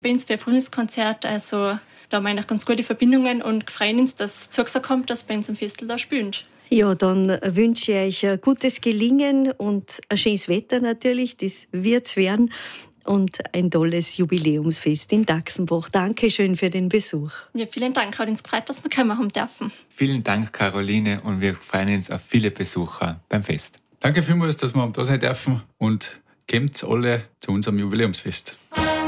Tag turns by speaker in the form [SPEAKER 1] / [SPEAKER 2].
[SPEAKER 1] Bei uns für ein Frühlingskonzert, also da haben wir eigentlich ganz gute Verbindungen und freuen uns, dass es zugesagt kommt, dass bei uns am Festel da spielen.
[SPEAKER 2] Ja, dann wünsche ich euch ein gutes Gelingen und ein schönes Wetter natürlich, das wird's werden. Und ein tolles Jubiläumsfest in Daxenbach. Dankeschön für den Besuch.
[SPEAKER 1] Ja, vielen Dank. Hat uns gefreut, dass wir kommen haben dürfen.
[SPEAKER 3] Vielen Dank, Caroline, und wir freuen uns auf viele Besucher beim Fest.
[SPEAKER 4] Danke vielmals, dass wir da sein dürfen und kommt alle zu unserem Jubiläumsfest.